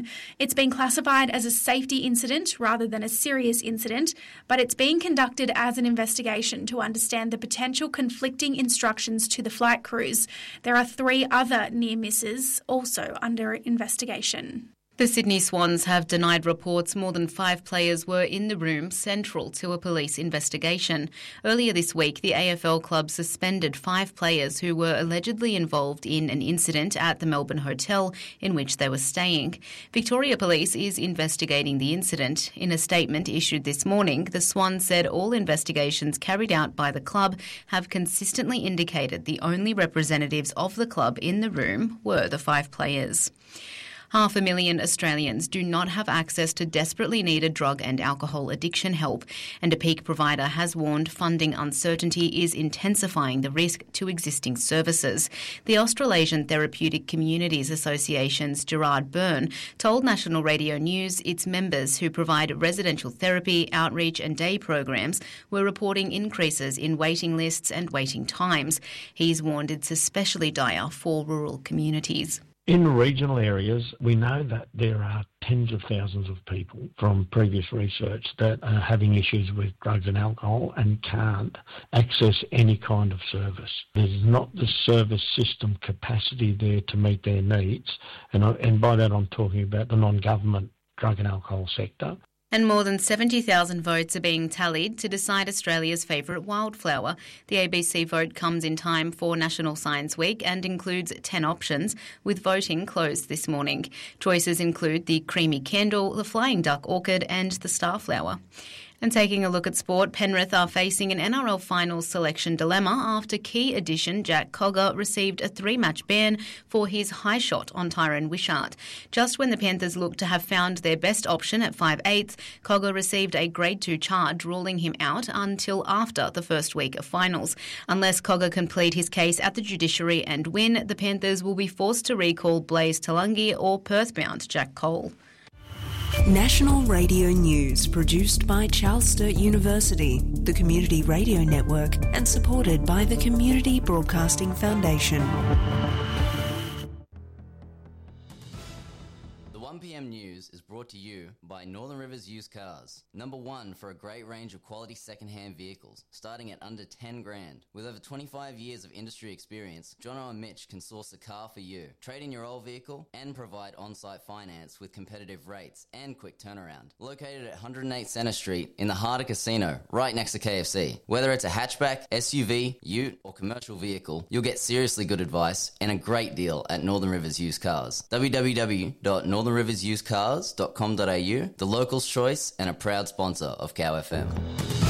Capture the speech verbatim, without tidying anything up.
It's been classified as a safety incident rather than a serious incident, but it's being conducted as an investigation to understand the potential conflicting instructions to the flight crews. There are three other near misses also under investigation. The Sydney Swans have denied reports more than five players were in the room central to a police investigation. Earlier this week, the A F L club suspended five players who were allegedly involved in an incident at the Melbourne hotel in which they were staying. Victoria Police is investigating the incident. In a statement issued this morning, the Swans said all investigations carried out by the club have consistently indicated the only representatives of the club in the room were the five players. Half a million Australians do not have access to desperately needed drug and alcohol addiction help, and a peak provider has warned funding uncertainty is intensifying the risk to existing services. The Australasian Therapeutic Communities Association's Gerard Byrne told National Radio News its members who provide residential therapy, outreach and day programs were reporting increases in waiting lists and waiting times. He's warned it's especially dire for rural communities. In regional areas, we know that there are tens of thousands of people from previous research that are having issues with drugs and alcohol and can't access any kind of service. There's not the service system capacity there to meet their needs, and, I, and by that I'm talking about the non-government drug and alcohol sector. And more than seventy thousand votes are being tallied to decide Australia's favourite wildflower. The A B C vote comes in time for National Science Week and includes ten options, with voting closed this morning. Choices include the creamy candle, the flying duck orchid and the starflower. And taking a look at sport, Penrith are facing an N R L finals selection dilemma after key addition Jack Cogger received a three-match ban for his high shot on Tyrone Wishart. Just when the Panthers looked to have found their best option at five eighths, Cogger received a grade two charge, ruling him out until after the first week of finals. Unless Cogger can plead his case at the judiciary and win, the Panthers will be forced to recall Blaze Talangi or Perth-bound Jack Cole. National Radio News, produced by Charles Sturt University, the Community Radio Network, and supported by the Community Broadcasting Foundation. one p m News is brought to you by Northern Rivers Used Cars. Number one for a great range of quality second-hand vehicles, starting at under ten grand. With over twenty-five years of industry experience, Jono and Mitch can source a car for you. Trade in your old vehicle and provide on-site finance with competitive rates and quick turnaround. Located at one oh eight Centre Street in the heart of Casino, right next to K F C. Whether it's a hatchback, S U V, ute or commercial vehicle, you'll get seriously good advice and a great deal at Northern Rivers Used Cars. w w w dot northern rivers used cars dot com dot a u, the locals' choice and a proud sponsor of Cow F M.